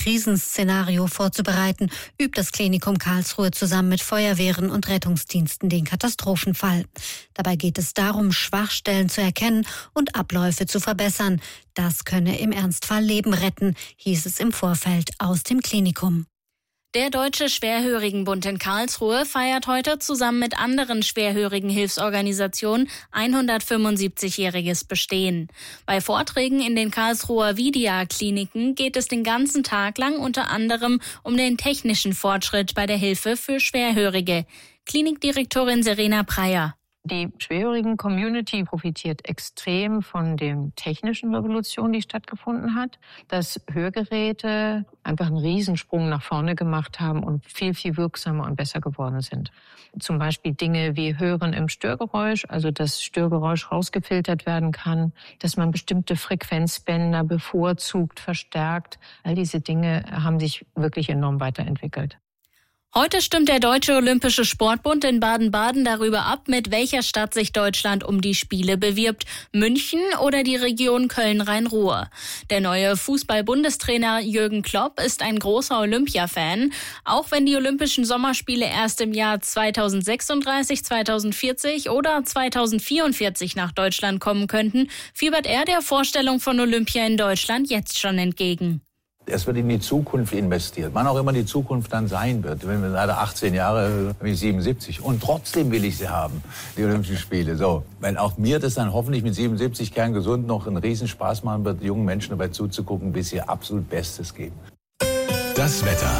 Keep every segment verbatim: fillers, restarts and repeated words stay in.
Krisenszenario vorzubereiten, übt das Klinikum Karlsruhe zusammen mit Feuerwehren und Rettungsdiensten den Katastrophenfall. Dabei geht es darum, Schwachstellen zu erkennen und Abläufe zu verbessern. Das könne im Ernstfall Leben retten, hieß es im Vorfeld aus dem Klinikum. Der Deutsche Schwerhörigenbund in Karlsruhe feiert heute zusammen mit anderen Schwerhörigenhilfsorganisationen hundertfünfundsiebzigjähriges Bestehen. Bei Vorträgen in den Karlsruher Vidia-Kliniken geht es den ganzen Tag lang unter anderem um den technischen Fortschritt bei der Hilfe für Schwerhörige. Klinikdirektorin Serena Preyer. Die Schwerhörigen-Community profitiert extrem von der technischen Revolution, die stattgefunden hat, dass Hörgeräte einfach einen Riesensprung nach vorne gemacht haben und viel, viel wirksamer und besser geworden sind. Zum Beispiel Dinge wie Hören im Störgeräusch, also dass Störgeräusch rausgefiltert werden kann, dass man bestimmte Frequenzbänder bevorzugt, verstärkt. All diese Dinge haben sich wirklich enorm weiterentwickelt. Heute stimmt der Deutsche Olympische Sportbund in Baden-Baden darüber ab, mit welcher Stadt sich Deutschland um die Spiele bewirbt. München oder die Region Köln-Rhein-Ruhr. Der neue Fußball-Bundestrainer Jürgen Klopp ist ein großer Olympia-Fan. Auch wenn die Olympischen Sommerspiele erst im Jahr zweitausendsechsunddreißig, zweitausendvierzig oder zweitausendvierundvierzig nach Deutschland kommen könnten, fiebert er der Vorstellung von Olympia in Deutschland jetzt schon entgegen. Es wird in die Zukunft investiert, wann auch immer die Zukunft dann sein wird. Wenn wir leider achtzehn Jahre, bin ich siebenundsiebzig und trotzdem will ich sie haben, die Olympischen Spiele. So, weil auch mir das dann hoffentlich mit siebenundsiebzig kerngesund noch einen Riesenspaß machen wird, jungen Menschen dabei zuzugucken, bis sie ihr absolut Bestes geben. Das Wetter.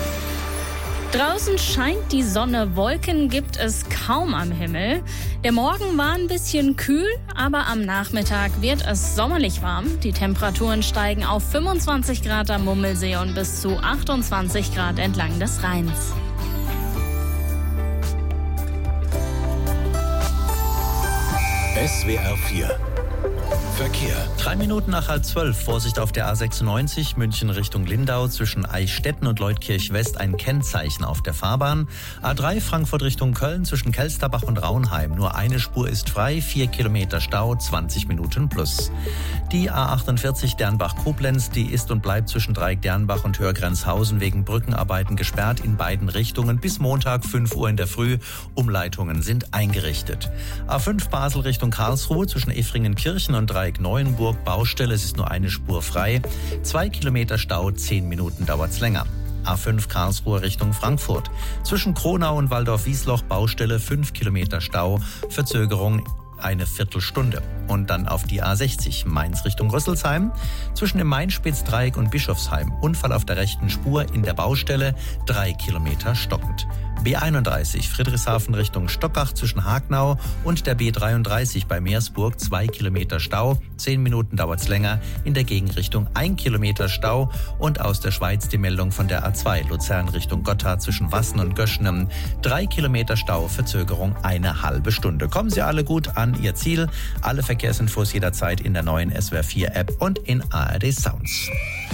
Draußen scheint die Sonne, Wolken gibt es kaum am Himmel. Der Morgen war ein bisschen kühl, aber am Nachmittag wird es sommerlich warm. Die Temperaturen steigen auf fünfundzwanzig Grad am Mummelsee und bis zu achtundzwanzig Grad entlang des Rheins. S W R vier Verkehr. Drei Minuten nach halb zwölf. Vorsicht auf der A sechsundneunzig, München Richtung Lindau. Zwischen Eichstätten und Leutkirch West ein Kennzeichen auf der Fahrbahn. A drei Frankfurt Richtung Köln zwischen Kelsterbach und Raunheim. Nur eine Spur ist frei, vier Kilometer Stau, zwanzig Minuten plus. Die A achtundvierzig Dernbach-Koblenz, die ist und bleibt zwischen Dreieck Dernbach und Hörgrenzhausen wegen Brückenarbeiten gesperrt in beiden Richtungen bis Montag fünf Uhr in der Früh. Umleitungen sind eingerichtet. A fünf Basel Richtung Karlsruhe zwischen Effringen-Kirchen und Dreieck Neuenburg Baustelle, es ist nur eine Spur frei. Zwei Kilometer Stau, zehn Minuten dauert's länger. A fünf Karlsruhe Richtung Frankfurt. Zwischen Kronau und Waldorf-Wiesloch Baustelle, fünf Kilometer Stau, Verzögerung eine Viertelstunde. Und dann auf die A sechzig Mainz Richtung Rüsselsheim. Zwischen dem Main-Spitz-Dreieck und Bischofsheim. Unfall auf der rechten Spur in der Baustelle, drei Kilometer stockend. B einunddreißig Friedrichshafen Richtung Stockach zwischen Hagnau und der B dreiunddreißig bei Meersburg, zwei Kilometer Stau. Zehn Minuten dauert's länger. In der Gegenrichtung ein Kilometer Stau. Und aus der Schweiz die Meldung von der A zwei Luzern Richtung Gotthard zwischen Wassen und Göschnem. Drei Kilometer Stau, Verzögerung eine halbe Stunde. Kommen Sie alle gut an Ihr Ziel. Alle Verkehrsinfos jederzeit in der neuen S W R vier App und in A R D Sounds.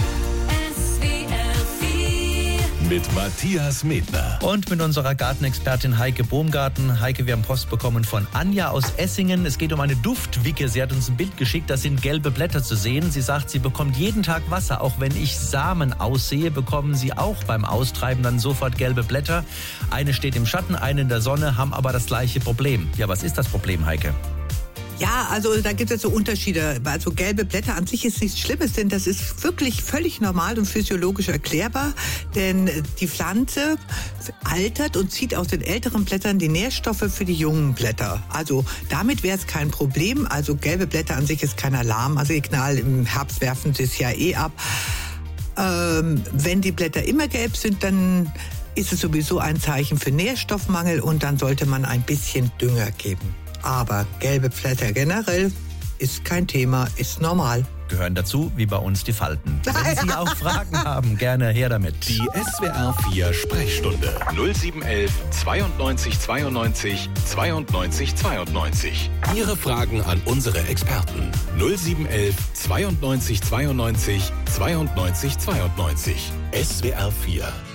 Mit Matthias Medner. Und mit unserer Gartenexpertin Heike Bohmgarten. Heike, wir haben Post bekommen von Anja aus Essingen. Es geht um eine Duftwicke. Sie hat uns ein Bild geschickt, da sind gelbe Blätter zu sehen. Sie sagt, sie bekommt jeden Tag Wasser. Auch wenn ich Samen aussehe, bekommen sie auch beim Austreiben dann sofort gelbe Blätter. Eine steht im Schatten, eine in der Sonne, haben aber das gleiche Problem. Ja, was ist das Problem, Heike? Ja, also da gibt es so Unterschiede. Also gelbe Blätter an sich ist nichts Schlimmes, denn das ist wirklich völlig normal und physiologisch erklärbar. Denn die Pflanze altert und zieht aus den älteren Blättern die Nährstoffe für die jungen Blätter. Also damit wäre es kein Problem. Also gelbe Blätter an sich ist kein Alarmsignal. Im Herbst werfen sie es ja eh ab. Ähm, wenn die Blätter immer gelb sind, dann ist es sowieso ein Zeichen für Nährstoffmangel und dann sollte man ein bisschen Dünger geben. Aber gelbe Blätter generell ist kein Thema, ist normal. Gehören dazu, wie bei uns die Falten. Wenn Sie auch Fragen haben, gerne her damit. Die S W R vier Sprechstunde null sieben eins eins zweiundneunzig zweiundneunzig zweiundneunzig zweiundneunzig. Ihre Fragen an unsere Experten null sieben eins eins zweiundneunzig zweiundneunzig zweiundneunzig zweiundneunzig. S W R vier